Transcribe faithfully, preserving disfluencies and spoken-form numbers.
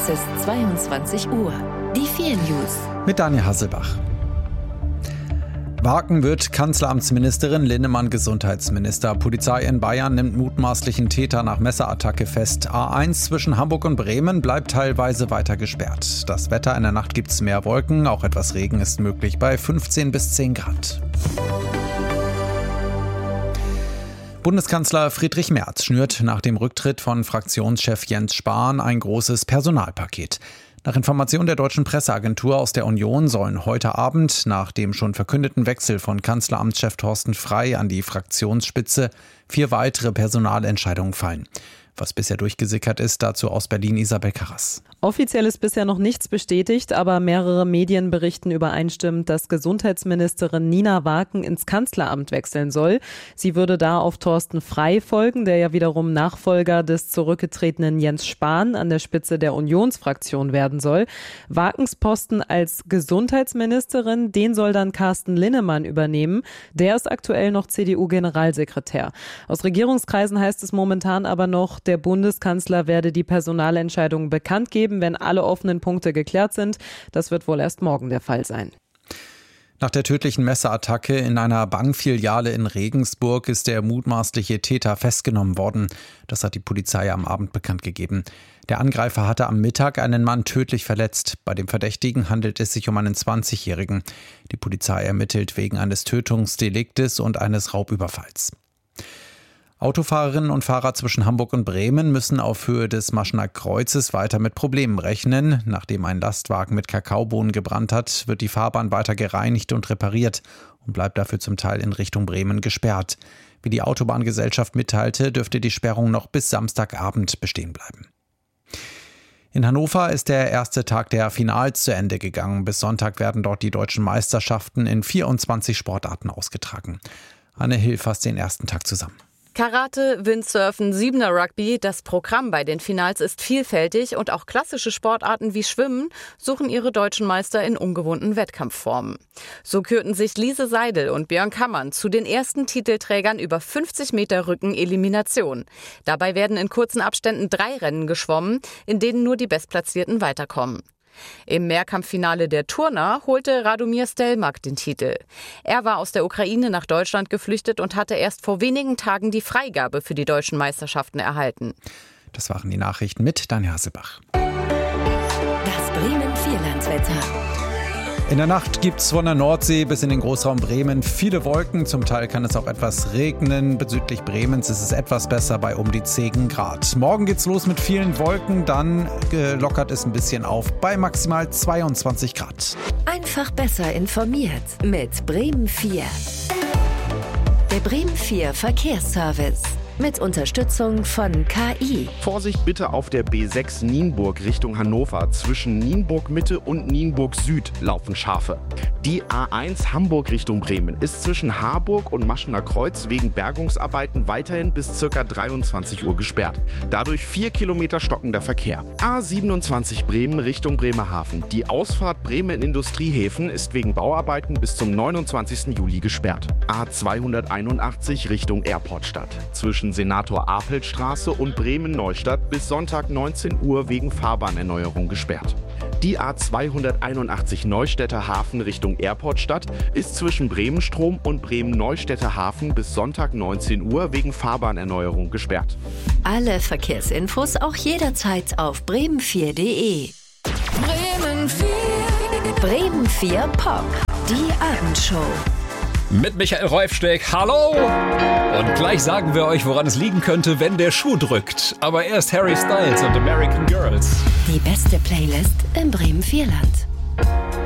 Es ist zweiundzwanzig Uhr. Die vier News. Mit Daniel Hasselbach. Waken wird Kanzleramtsministerin, Linnemann Gesundheitsminister. Polizei in Bayern nimmt mutmaßlichen Täter nach Messerattacke fest. A eins zwischen Hamburg und Bremen bleibt teilweise weiter gesperrt. Das Wetter: in der Nacht gibt's mehr Wolken, auch etwas Regen ist möglich bei fünfzehn bis zehn Grad. Bundeskanzler Friedrich Merz schnürt nach dem Rücktritt von Fraktionschef Jens Spahn ein großes Personalpaket. Nach Information der deutschen Presseagentur aus der Union sollen heute Abend nach dem schon verkündeten Wechsel von Kanzleramtschef Thorsten Frey an die Fraktionsspitze vier weitere Personalentscheidungen fallen. Was bisher durchgesickert ist, dazu aus Berlin Isabel Karras. Offiziell ist bisher noch nichts bestätigt, aber mehrere Medien berichten übereinstimmend, dass Gesundheitsministerin Nina Waken ins Kanzleramt wechseln soll. Sie würde da auf Thorsten Frey folgen, der ja wiederum Nachfolger des zurückgetretenen Jens Spahn an der Spitze der Unionsfraktion werden soll. Wakens Posten als Gesundheitsministerin, den soll dann Carsten Linnemann übernehmen. Der ist aktuell noch C D U-Generalsekretär. Aus Regierungskreisen heißt es momentan aber noch, der Bundeskanzler werde die Personalentscheidung bekannt geben, wenn alle offenen Punkte geklärt sind. Das wird wohl erst morgen der Fall sein. Nach der tödlichen Messerattacke in einer Bankfiliale in Regensburg ist der mutmaßliche Täter festgenommen worden. Das hat die Polizei am Abend bekannt gegeben. Der Angreifer hatte am Mittag einen Mann tödlich verletzt. Bei dem Verdächtigen handelt es sich um einen zwanzigjährigen. Die Polizei ermittelt wegen eines Tötungsdeliktes und eines Raubüberfalls. Autofahrerinnen und Fahrer zwischen Hamburg und Bremen müssen auf Höhe des Maschener Kreuzes weiter mit Problemen rechnen. Nachdem ein Lastwagen mit Kakaobohnen gebrannt hat, wird die Fahrbahn weiter gereinigt und repariert und bleibt dafür zum Teil in Richtung Bremen gesperrt. Wie die Autobahngesellschaft mitteilte, dürfte die Sperrung noch bis Samstagabend bestehen bleiben. In Hannover ist der erste Tag der Finals zu Ende gegangen. Bis Sonntag werden dort die deutschen Meisterschaften in vierundzwanzig Sportarten ausgetragen. Anne Hill fasst den ersten Tag zusammen. Karate, Windsurfen, Siebener Rugby, das Programm bei den Finals ist vielfältig und auch klassische Sportarten wie Schwimmen suchen ihre deutschen Meister in ungewohnten Wettkampfformen. So kürten sich Lise Seidel und Björn Kammann zu den ersten Titelträgern über fünfzig Meter Rücken-Elimination. Dabei werden in kurzen Abständen drei Rennen geschwommen, in denen nur die Bestplatzierten weiterkommen. Im Mehrkampffinale der Turner holte Radomir Stelmak den Titel. Er war aus der Ukraine nach Deutschland geflüchtet und hatte erst vor wenigen Tagen die Freigabe für die deutschen Meisterschaften erhalten. Das waren die Nachrichten mit Daniel Hasselbach. Das Bremen-Vierlandswetter. In der Nacht gibt es von der Nordsee bis in den Großraum Bremen viele Wolken. Zum Teil kann es auch etwas regnen. Bezüglich Bremens ist es etwas besser bei um die zehn Grad. Morgen geht's los mit vielen Wolken, dann äh, lockert es ein bisschen auf bei maximal zweiundzwanzig Grad. Einfach besser informiert mit Bremen vier. Der Bremen vier Verkehrsservice. Mit Unterstützung von K I. Vorsicht bitte auf der B sechs Nienburg Richtung Hannover. Zwischen Nienburg Mitte und Nienburg Süd laufen Schafe. Die A eins Hamburg Richtung Bremen ist zwischen Harburg und Maschener Kreuz wegen Bergungsarbeiten weiterhin bis ca. dreiundzwanzig Uhr gesperrt. Dadurch vier Kilometer stockender Verkehr. A siebenundzwanzig Bremen Richtung Bremerhaven. Die Ausfahrt Bremen Industriehäfen ist wegen Bauarbeiten bis zum neunundzwanzigsten Juli gesperrt. A zweihunderteinundachtzig Richtung Airportstadt. Zwischen Senator-Apelt-Straße und Bremen-Neustadt bis Sonntag neunzehn Uhr wegen Fahrbahnerneuerung gesperrt. Die A zweihunderteinundachtzig Neustädter Hafen Richtung Airportstadt ist zwischen Bremenstrom und Bremen-Neustädter Hafen bis Sonntag neunzehn Uhr wegen Fahrbahnerneuerung gesperrt. Alle Verkehrsinfos auch jederzeit auf bremen vier punkt de. Bremen vier. Bremen vier Pop, die Abendshow. Mit Michael Reufsteck, hallo! Und gleich sagen wir euch, woran es liegen könnte, wenn der Schuh drückt. Aber erst Harry Styles und American Girls. Die beste Playlist im Bremen Vierland.